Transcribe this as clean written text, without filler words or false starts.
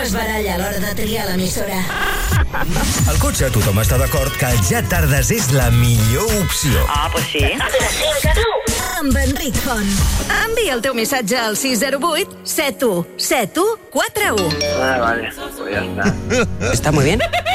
es baralla a l'hora de triar l'emissora. Al cotxe tothom està d'acord que el Ja Tardes és la millor opció. Ah, pues sí. De 5 a 9, amb Enric Font. Envia el teu missatge al 608 71 71 41. Vale, pues ya está. Está muy bien.